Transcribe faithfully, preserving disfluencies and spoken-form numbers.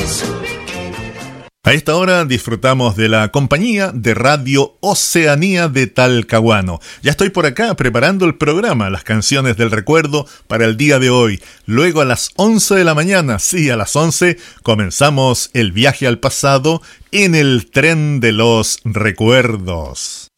A esta hora disfrutamos de la compañía de Radio Oceanía de Talcahuano. Ya estoy por acá preparando el programa, las canciones del recuerdo para el día de hoy. Luego a las once de la mañana, sí, a las once, comenzamos el viaje al pasado en el tren de los recuerdos.